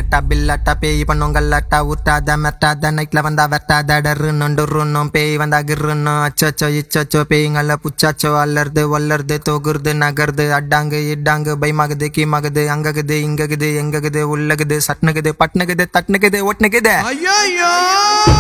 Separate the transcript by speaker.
Speaker 1: கில்லாட்டா பில்லாட்டா பேய் பண்ணும் கல்லாட்டா ஊட்டாத மெட்டாத நைட்ல வந்தா வெட்டாத டருன்னும் பேய் வந்தா கிருன்னும் அச்சோ இச்சோ பேய்ங்கள புச்சாச்சோ அல்லறது வல்லறது தொகுறது நகருது அட்டாங்கு இட்டாங்கு பயமாகுது கீமாகுது அங்ககுது இங்ககுது எங்ககுது உள்ளகுது சட்னுகுது பட்னுகுது தட்னுகுது ஒட்னுகுது.